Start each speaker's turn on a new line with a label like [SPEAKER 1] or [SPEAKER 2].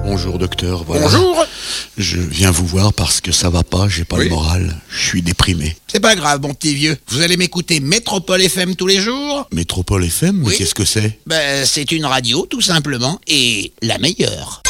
[SPEAKER 1] Bonjour docteur, voilà.
[SPEAKER 2] Bonjour.
[SPEAKER 1] Je viens vous voir parce que ça va pas, j'ai pas le moral, je suis déprimé.
[SPEAKER 2] C'est pas grave, mon petit vieux. Vous allez m'écouter Métropole FM tous les jours?
[SPEAKER 1] Métropole FM, mais
[SPEAKER 2] Oui.
[SPEAKER 1] qu'est-ce que c'est?
[SPEAKER 2] Ben, c'est une radio, tout simplement, et la meilleure.